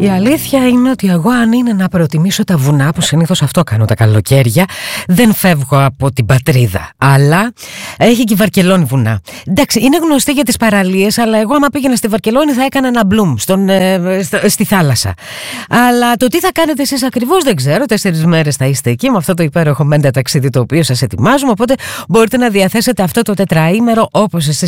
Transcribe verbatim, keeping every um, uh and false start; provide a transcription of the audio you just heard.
Η αλήθεια είναι ότι εγώ, αν είναι να προτιμήσω τα βουνά, που συνήθως αυτό κάνω τα καλοκαίρια, δεν φεύγω από την πατρίδα. Αλλά έχει και η Βαρκελόνη βουνά. Εντάξει, είναι γνωστή για τις παραλίες, αλλά εγώ άμα πήγαινα στη Βαρκελόνη θα έκανα ένα μπλουμ στον, ε, στο, στη θάλασσα. Αλλά το τι θα κάνετε εσείς ακριβώς δεν ξέρω. Τέσσερις μέρες θα είστε εκεί με αυτό το υπέροχο μέντα ταξίδι το οποίο σας ετοιμάζουμε. Οπότε μπορείτε να διαθέσετε αυτό το τετραήμερο όπως εσείς